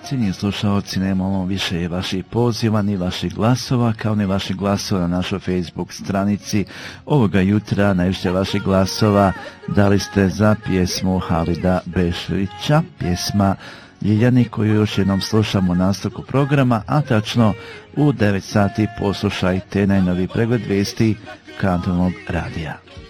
Cijenjeni slušalci, nemamo više vaših poziva ni vaših glasova, kao ni vaših glasova na našoj Facebook stranici. Ovoga jutra najviše vaših glasova dali ste za pjesmu Halida Bešlića, pjesma Ljiljani, koju još jednom slušamo u nastavku programa, a tačno u 9 sati poslušajte najnoviji pregled vijesti Kantonalnog radija.